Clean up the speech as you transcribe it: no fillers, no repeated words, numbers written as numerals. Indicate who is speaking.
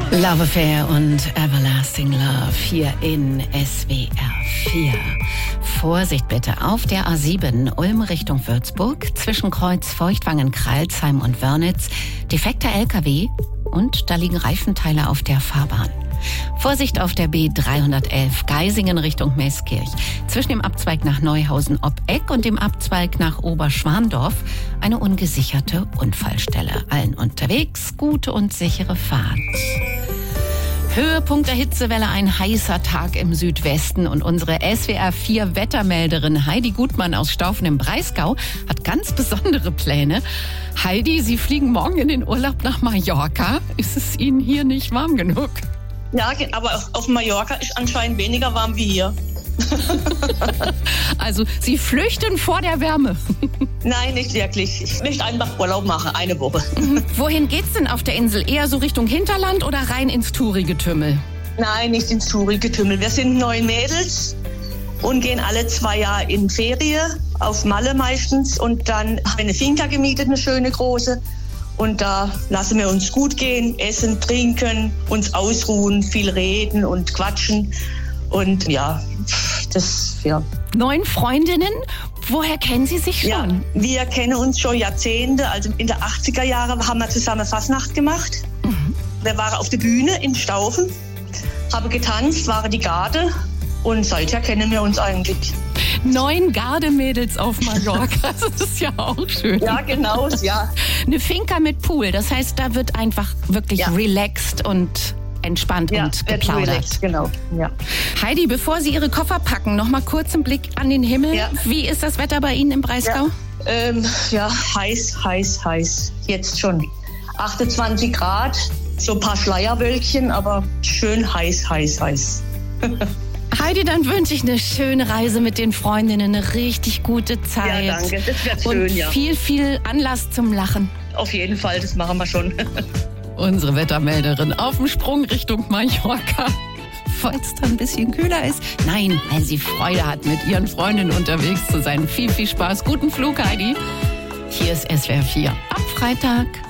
Speaker 1: Love Affair und Everlasting Love hier in SWR 4. Vorsicht bitte auf der A7 Ulm Richtung Würzburg zwischen Kreuz Feuchtwangen, Kreilsheim und Wörnitz. Defekter LKW und da liegen Reifenteile auf der Fahrbahn. Vorsicht auf der B311 Geisingen Richtung Meßkirch. Zwischen dem Abzweig nach Neuhausen ob Eck und dem Abzweig nach Oberschwandorf eine ungesicherte Unfallstelle. Allen unterwegs gute und sichere Fahrt. Höhepunkt der Hitzewelle, ein heißer Tag im Südwesten und unsere SWR 4 Wettermelderin Heidi Gutmann aus Staufen im Breisgau hat ganz besondere Pläne. Heidi, Sie fliegen morgen in den Urlaub nach Mallorca. Ist es Ihnen hier nicht warm genug?
Speaker 2: Ja, aber auf Mallorca ist anscheinend weniger warm wie hier.
Speaker 1: Also Sie flüchten vor der Wärme.
Speaker 2: Nein, nicht wirklich. Ich möchte einfach Urlaub machen, eine Woche.
Speaker 1: Wohin geht's denn auf der Insel? Eher so Richtung Hinterland oder rein ins Touri-Getümmel?
Speaker 2: Nein, nicht ins Touri-Getümmel. Wir sind 9 Mädels und gehen alle 2 Jahre in Ferien, auf Malle meistens. Und dann haben wir eine Finca gemietet, eine schöne große. Und da lassen wir uns gut gehen, essen, trinken, uns ausruhen, viel reden und quatschen. Und ja, ja.
Speaker 1: 9 Freundinnen? Woher kennen Sie sich schon?
Speaker 2: Ja, wir kennen uns schon Jahrzehnte. Also in den 80er Jahren haben wir zusammen Fasnacht gemacht. Wir waren auf der Bühne in Staufen, haben getanzt, waren die Garde. Und seither kennen wir uns eigentlich.
Speaker 1: 9 Gardemädels auf Mallorca, das ist ja auch schön.
Speaker 2: Ja, genau, ja.
Speaker 1: Eine Finca mit Pool, das heißt, da wird einfach wirklich relaxed und entspannt und geplaudert.
Speaker 2: Relaxed, genau, ja.
Speaker 1: Heidi, bevor Sie Ihre Koffer packen, noch mal kurz einen Blick an den Himmel. Ja. Wie ist das Wetter bei Ihnen im Breisgau?
Speaker 2: Ja, heiß. Jetzt schon 28 Grad, so ein paar Schleierwölkchen, aber schön heiß.
Speaker 1: Heidi, dann wünsche ich eine schöne Reise mit den Freundinnen, eine richtig gute Zeit.
Speaker 2: Ja, danke, das wird schön,
Speaker 1: und viel Anlass zum Lachen.
Speaker 2: Auf jeden Fall, das machen wir schon.
Speaker 1: Unsere Wettermelderin auf dem Sprung Richtung Mallorca. Falls es da ein bisschen kühler ist. Nein, weil sie Freude hat, mit ihren Freundinnen unterwegs zu sein. Viel Spaß. Guten Flug, Heidi. Hier ist SWR 4 ab Freitag.